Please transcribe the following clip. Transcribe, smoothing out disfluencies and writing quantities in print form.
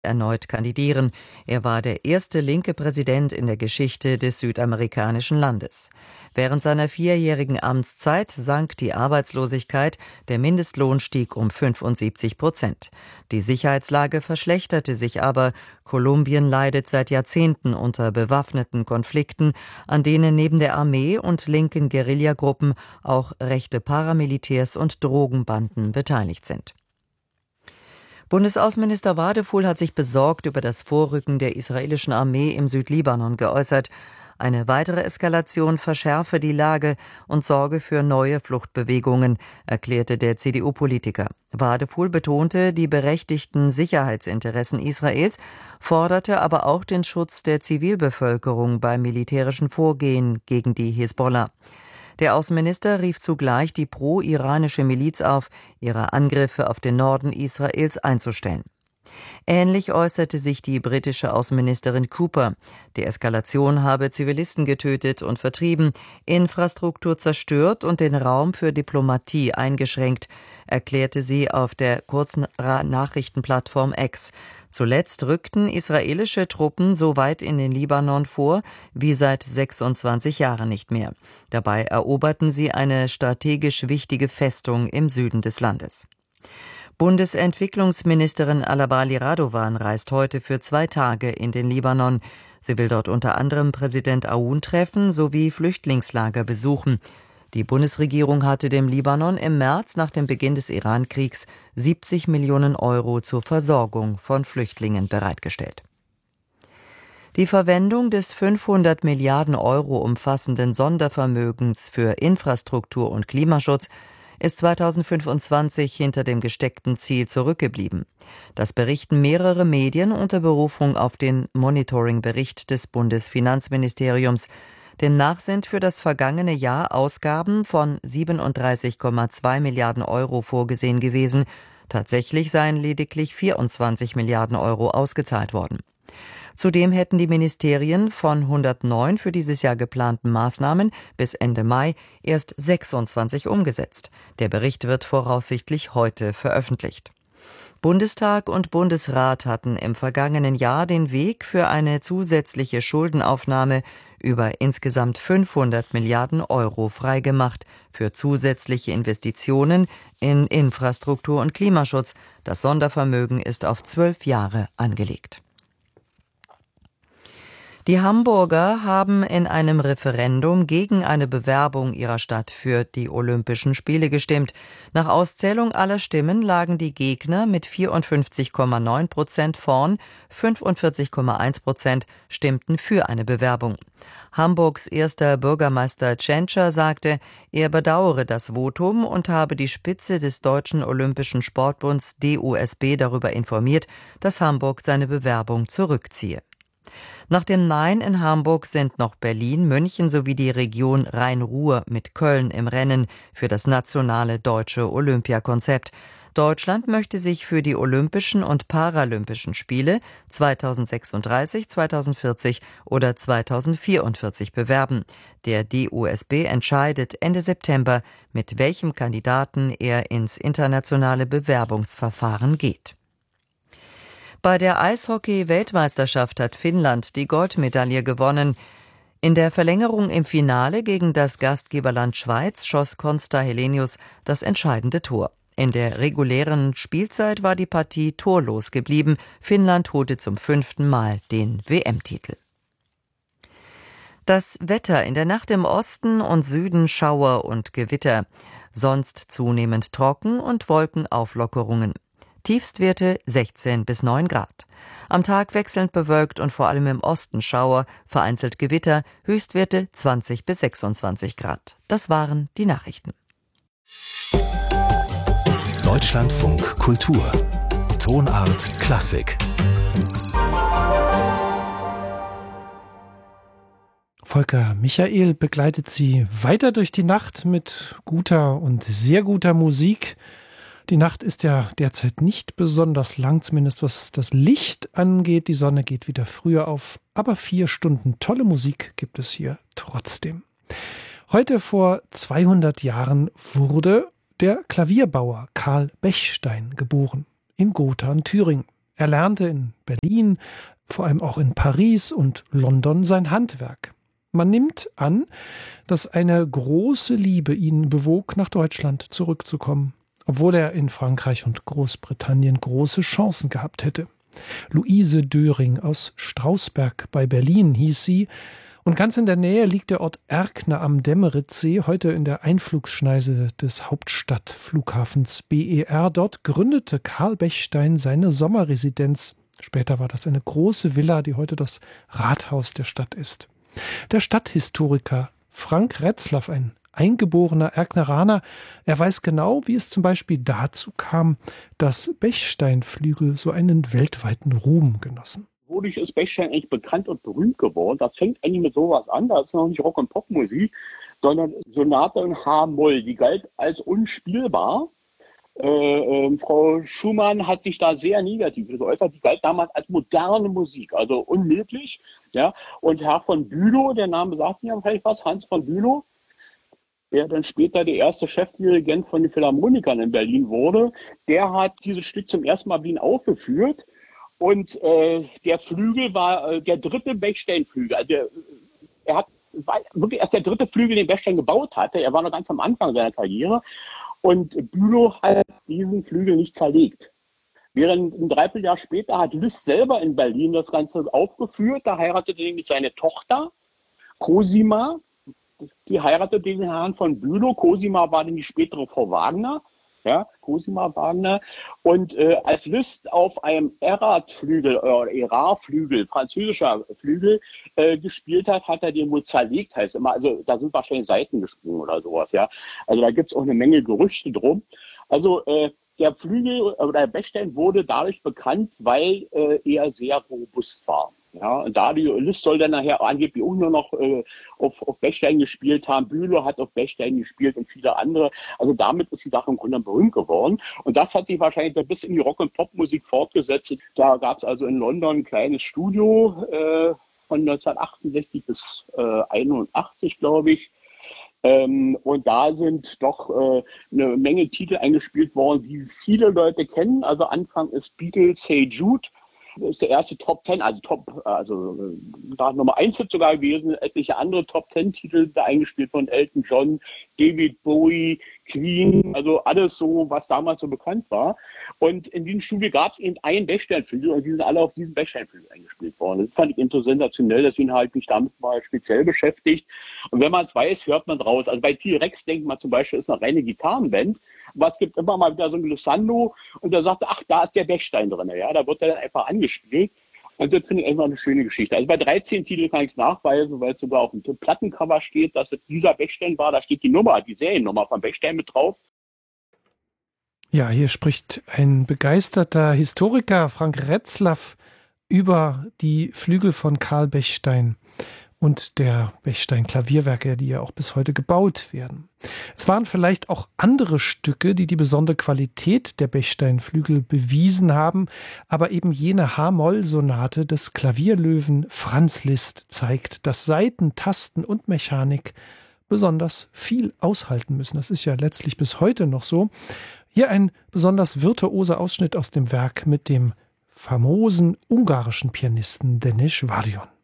erneut kandidieren. Er war der erste linke Präsident in der Geschichte des südamerikanischen Landes. Während seiner 4-jährigen Amtszeit sank die Arbeitslosigkeit, der Mindestlohn stieg um 75%. Die Sicherheitslage verschlechterte sich aber. Kolumbien leidet seit Jahrzehnten unter bewaffneten Konflikten, an denen neben der Armee und linken Guerillagruppen auch rechte Paramilitärs und Drogenbanden beteiligt sind. Bundesaußenminister Wadefuhl hat sich besorgt über das Vorrücken der israelischen Armee im Südlibanon geäußert. Eine weitere Eskalation verschärfe die Lage und sorge für neue Fluchtbewegungen, erklärte der CDU-Politiker. Wadefuhl betonte die berechtigten Sicherheitsinteressen Israels, forderte aber auch den Schutz der Zivilbevölkerung beim militärischen Vorgehen gegen die Hisbollah. Der Außenminister rief zugleich die pro-iranische Miliz auf, ihre Angriffe auf den Norden Israels einzustellen. Ähnlich äußerte sich die britische Außenministerin Cooper. Die Eskalation habe Zivilisten getötet und vertrieben, Infrastruktur zerstört und den Raum für Diplomatie eingeschränkt, erklärte sie auf der Kurznachrichtenplattform X. Zuletzt rückten israelische Truppen so weit in den Libanon vor wie seit 26 Jahren nicht mehr. Dabei eroberten sie eine strategisch wichtige Festung im Süden des Landes. Bundesentwicklungsministerin Alabali Radovan reist heute für 2 Tage in den Libanon. Sie will dort unter anderem Präsident Aoun treffen sowie Flüchtlingslager besuchen. Die Bundesregierung hatte dem Libanon im März nach dem Beginn des Iran-Kriegs 70 Millionen Euro zur Versorgung von Flüchtlingen bereitgestellt. Die Verwendung des 500 Milliarden Euro umfassenden Sondervermögens für Infrastruktur und Klimaschutz ist 2025 hinter dem gesteckten Ziel zurückgeblieben. Das berichten mehrere Medien unter Berufung auf den Monitoring-Bericht des Bundesfinanzministeriums. Demnach sind für das vergangene Jahr Ausgaben von 37,2 Milliarden Euro vorgesehen gewesen. Tatsächlich seien lediglich 24 Milliarden Euro ausgezahlt worden. Zudem hätten die Ministerien von 109 für dieses Jahr geplanten Maßnahmen bis Ende Mai erst 26 umgesetzt. Der Bericht wird voraussichtlich heute veröffentlicht. Bundestag und Bundesrat hatten im vergangenen Jahr den Weg für eine zusätzliche Schuldenaufnahme über insgesamt 500 Milliarden Euro freigemacht für zusätzliche Investitionen in Infrastruktur und Klimaschutz. Das Sondervermögen ist auf 12 Jahre angelegt. Die Hamburger haben in einem Referendum gegen eine Bewerbung ihrer Stadt für die Olympischen Spiele gestimmt. Nach Auszählung aller Stimmen lagen die Gegner mit 54,9% vorn, 45,1% stimmten für eine Bewerbung. Hamburgs erster Bürgermeister Tschentscher sagte, er bedauere das Votum und habe die Spitze des Deutschen Olympischen Sportbunds DOSB darüber informiert, dass Hamburg seine Bewerbung zurückziehe. Nach dem Nein in Hamburg sind noch Berlin, München sowie die Region Rhein-Ruhr mit Köln im Rennen für das nationale deutsche Olympiakonzept. Deutschland möchte sich für die Olympischen und Paralympischen Spiele 2036, 2040 oder 2044 bewerben. Der DOSB entscheidet Ende September, mit welchem Kandidaten er ins internationale Bewerbungsverfahren geht. Bei der Eishockey-Weltmeisterschaft hat Finnland die Goldmedaille gewonnen. In der Verlängerung im Finale gegen das Gastgeberland Schweiz schoss Konsta Helenius das entscheidende Tor. In der regulären Spielzeit war die Partie torlos geblieben. Finnland holte zum 5. Mal den WM-Titel. Das Wetter: in der Nacht im Osten und Süden Schauer und Gewitter. Sonst zunehmend trocken und Wolkenauflockerungen. Tiefstwerte 16 bis 9 Grad. Am Tag wechselnd bewölkt und vor allem im Osten Schauer, vereinzelt Gewitter, Höchstwerte 20 bis 26 Grad. Das waren die Nachrichten. Deutschlandfunk Kultur. Tonart Klassik. Volker Michael begleitet Sie weiter durch die Nacht mit guter und sehr guter Musik. Die Nacht ist ja derzeit nicht besonders lang, zumindest was das Licht angeht. Die Sonne geht wieder früher auf, aber 4 Stunden tolle Musik gibt es hier trotzdem. Heute vor 200 Jahren wurde der Klavierbauer Karl Bechstein geboren in Gotha in Thüringen. Er lernte in Berlin, vor allem auch in Paris und London sein Handwerk. Man nimmt an, dass eine große Liebe ihn bewog, nach Deutschland zurückzukommen, obwohl er in Frankreich und Großbritannien große Chancen gehabt hätte. Luise Döring aus Strausberg bei Berlin hieß sie, und ganz in der Nähe liegt der Ort Erkner am Demmeritzsee, heute in der Einflugschneise des Hauptstadtflughafens BER. Dort gründete Karl Bechstein seine Sommerresidenz. Später war das eine große Villa, die heute das Rathaus der Stadt ist. Der Stadthistoriker Frank Retzlaff, ein eingeborener Erkneraner, er weiß genau, wie es zum Beispiel dazu kam, dass Bechsteinflügel so einen weltweiten Ruhm genossen. Wodurch ist Bechstein eigentlich bekannt und berühmt geworden? Das fängt eigentlich mit sowas an, das ist noch nicht Rock- und Popmusik, sondern Sonate in H-Moll, die galt als unspielbar. Frau Schumann hat sich da sehr negativ geäußert, die galt damals als moderne Musik, also unmöglich. Ja? Und Herr von Bülow, der Name sagt mir vielleicht was, Hans von Bülow, der dann später der erste Chefdirigent von den Philharmonikern in Berlin wurde, der hat dieses Stück zum ersten Mal Wien aufgeführt. Und der Flügel war der dritte Bechstein-Flügel. Also war wirklich erst der dritte Flügel, den Bechstein gebaut hatte. Er war noch ganz am Anfang seiner Karriere. Und Bülow hat diesen Flügel nicht zerlegt. Während ein Dreivierteljahr später hat Liszt selber in Berlin das Ganze aufgeführt. Da heiratete er nämlich seine Tochter, Cosima. Die heiratete den Herrn von Bülow. Cosima war dann die spätere Frau Wagner. Ja, Cosima Wagner. Und als Liszt auf einem Erard-Flügel oder Erard-Flügel, französischer Flügel, gespielt hat, hat er den wohl zerlegt, heißt immer. Also da sind wahrscheinlich Seiten gesprungen oder sowas, ja. Also da gibt es auch eine Menge Gerüchte drum. Also der Flügel oder Bechstein wurde dadurch bekannt, weil er sehr robust war. Ja, und da Liszt soll dann nachher angeblich auch nur noch auf Bechstein gespielt haben. Bülow hat auf Bechstein gespielt und viele andere. Also damit ist die Sache im Grunde berühmt geworden. Und das hat sich wahrscheinlich bis in die Rock- und Popmusik fortgesetzt. Da gab es also in London ein kleines Studio von 1968 bis 81, glaube ich. Und da sind doch eine Menge Titel eingespielt worden, die viele Leute kennen. Also Anfang ist Beatles, Hey Jude. Das ist der erste Top 10, da Nummer 1 Hit sogar gewesen, etliche andere Top 10 Titel da eingespielt von Elton John, David Bowie, Queen, also alles so, was damals so bekannt war. Und in diesem Studio gab es eben einen Bechstein-Flügel und die sind alle auf diesen Bechstein-Flügel eingespielt worden. Das fand ich sensationell, deswegen habe ich mich damit mal speziell beschäftigt. Und wenn man es weiß, hört man draus. Also bei T-Rex denkt man zum Beispiel, ist eine reine Gitarrenband, aber es gibt immer mal wieder so ein Glissando und da sagt, ach, da ist der Bechstein drin. Ja, da wird er dann einfach angespielt. Und das finde ich einfach eine schöne Geschichte. Also bei 13 Titeln kann ich es nachweisen, weil es sogar auf dem Plattencover steht, dass es dieser Bechstein war. Da steht die Nummer, die Seriennummer von Bechstein mit drauf. Ja, hier spricht ein begeisterter Historiker, Frank Retzlaff, über die Flügel von Karl Bechstein und der Bechstein-Klavierwerke, die ja auch bis heute gebaut werden. Es waren vielleicht auch andere Stücke, die die besondere Qualität der Bechstein-Flügel bewiesen haben, aber eben jene H-Moll-Sonate des Klavierlöwen Franz Liszt zeigt, dass Saiten, Tasten und Mechanik besonders viel aushalten müssen. Das ist ja letztlich bis heute noch so. Hier ein besonders virtuoser Ausschnitt aus dem Werk mit dem famosen ungarischen Pianisten Denés Varjon.